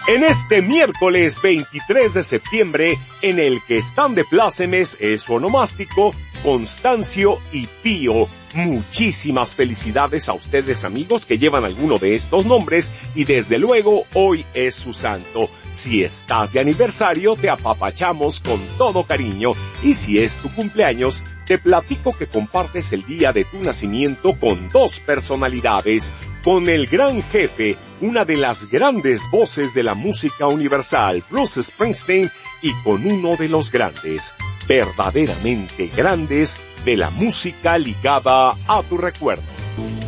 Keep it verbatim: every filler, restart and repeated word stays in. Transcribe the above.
En este miércoles veintitrés de septiembre, en el que están de plácemes es su onomástico, Constancio y Pío. Muchísimas felicidades a ustedes, amigos, que llevan alguno de estos nombres, y desde luego hoy es su santo. Si estás de aniversario, te apapachamos con todo cariño, y si es tu cumpleaños, te platico que compartes el día de tu nacimiento con dos personalidades, con el gran jefe, una de las grandes voces de la música universal, Bruce Springsteen, y con uno de los grandes, verdaderamente grandes, de la música ligada a tu recuerdo.